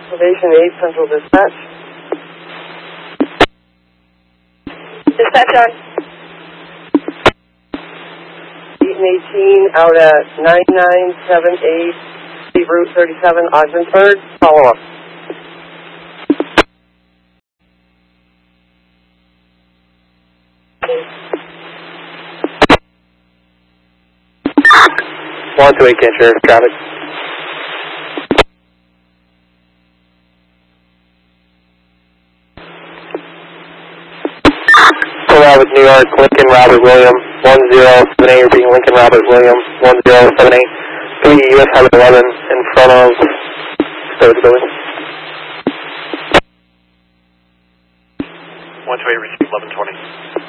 Elevation 8, Central Dispatch. Dispatch on. 8 and 18 out at 9978 Route 37, Ogdensburg. Follow up. One to 8 sheriff traffic. Robert, New York, Lincoln Robert William, 1078, repeating Lincoln Robert William, 1078, 3 US Highway 11 in front of storage building. 128, receive 1120.